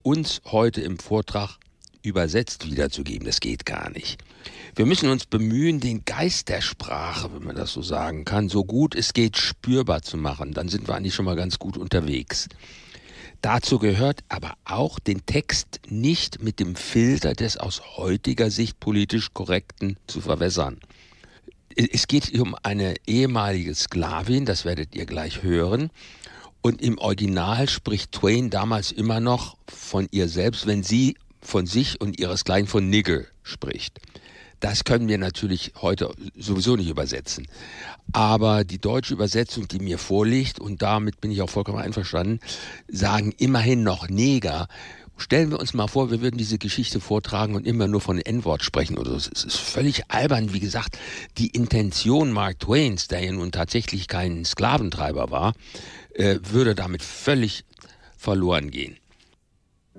uns heute im Vortrag übersetzt wiederzugeben. Das geht gar nicht. Wir müssen uns bemühen, den Geist der Sprache, wenn man das so sagen kann, so gut es geht spürbar zu machen. Dann sind wir eigentlich schon mal ganz gut unterwegs. Dazu gehört aber auch, den Text nicht mit dem Filter des aus heutiger Sicht politisch Korrekten zu verwässern. Es geht um eine ehemalige Sklavin, das werdet ihr gleich hören. Und im Original spricht Twain damals immer noch von ihr selbst, wenn sie von sich und ihresgleichen von Nigger spricht. Das können wir natürlich heute sowieso nicht übersetzen. Aber die deutsche Übersetzung, die mir vorliegt, und damit bin ich auch vollkommen einverstanden, sagen immerhin noch Neger. Stellen wir uns mal vor, wir würden diese Geschichte vortragen und immer nur von N-Wort sprechen oder so. Es ist völlig albern. Wie gesagt, die Intention Mark Twains, der ja nun tatsächlich kein Sklaventreiber war, würde damit völlig verloren gehen.